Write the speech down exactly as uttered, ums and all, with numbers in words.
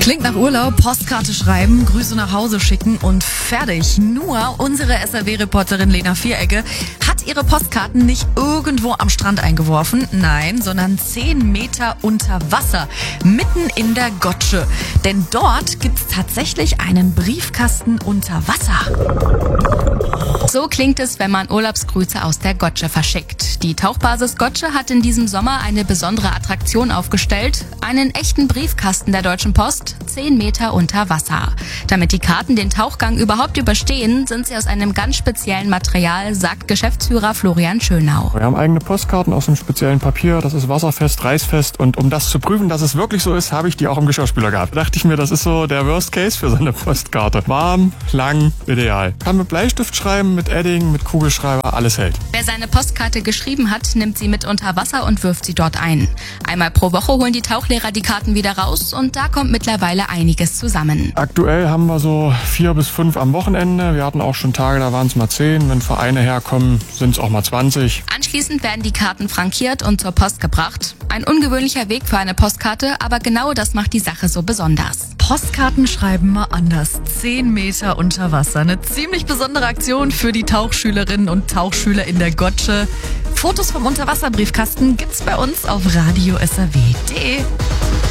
Klingt nach Urlaub, Postkarte schreiben, Grüße nach Hause schicken und fertig. Nur unsere S R W-Reporterin Lena Vierecke hat ihre Postkarten nicht irgendwo am Strand eingeworfen, nein, sondern zehn Meter unter Wasser, mitten in der Gotsche. Denn dort gibt's tatsächlich einen Briefkasten unter Wasser. So klingt es, wenn man Urlaubsgrüße aus der Gotsche verschickt. Die Tauchbasis Gotsche hat in diesem Sommer eine besondere Attraktion aufgestellt, einen echten Briefkasten der Deutschen Post, zehn Meter unter Wasser. Damit die Karten den Tauchgang überhaupt überstehen, sind sie aus einem ganz speziellen Material, sagt Geschäftsführer Florian Schönau. Wir haben eigene Postkarten aus einem speziellen Papier, das ist wasserfest, reißfest, und um das zu prüfen, dass es wirklich so ist, habe ich die auch im Geschirrspüler gehabt. Da dachte ich mir, das ist so der Worst Case für so eine Postkarte. Warm, lang, ideal. Kann mit Bleistift schreiben, mit Edding, mit Kugelschreiber, alles hält. Wer seine Postkarte geschrieben hat, nimmt sie mit unter Wasser und wirft sie dort ein. Einmal pro Woche holen die Tauchlehrer die Karten wieder raus und da kommt mittlerweile einiges zusammen. Aktuell haben wir so vier bis fünf am Wochenende. Wir hatten auch schon Tage, da waren es mal zehn. Wenn Vereine herkommen, sind es auch mal zwanzig. Anschließend werden die Karten frankiert und zur Post gebracht. Ein ungewöhnlicher Weg für eine Postkarte, aber genau das macht die Sache so besonders. Postkarten schreiben mal anders. Zehn Meter unter Wasser. Eine ziemlich besondere Aktion für die Tauchschülerinnen und Tauchschüler in der Gotsche. Fotos vom Unterwasserbriefkasten gibt's bei uns auf radio s r w punkt d e.